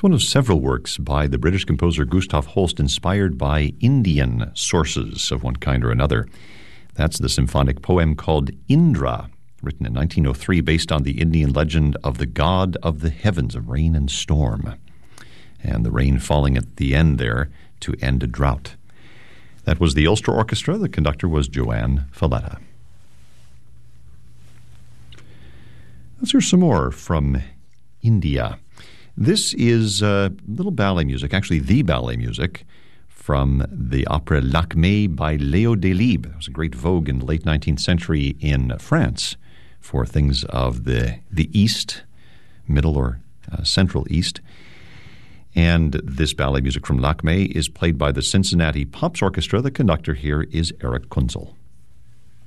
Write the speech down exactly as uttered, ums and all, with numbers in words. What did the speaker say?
It's one of several works by the British composer Gustav Holst inspired by Indian sources of one kind or another. That's the symphonic poem called Indra, written in nineteen oh three, based on the Indian legend of the god of the heavens of rain and storm, and the rain falling at the end there to end a drought. That was the Ulster Orchestra. The conductor was Joanne Falletta. Let's hear some more from India. This is a little ballet music, actually the ballet music, from the opera Lakmé by Léo Delibes. It was a great vogue in the late nineteenth century in France for things of the, the East, Middle or uh, Central East. And this ballet music from Lakmé is played by the Cincinnati Pops Orchestra. The conductor here is Eric Kunzel.